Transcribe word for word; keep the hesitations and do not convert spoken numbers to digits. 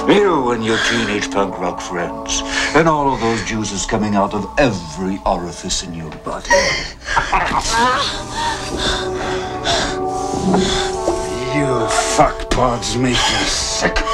You and your teenage punk rock friends. And all of those juices coming out of every orifice in your body. You fuckpods make me sick.